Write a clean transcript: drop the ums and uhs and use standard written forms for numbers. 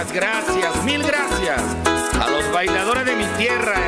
Gracias, mil gracias a los bailadores de mi tierra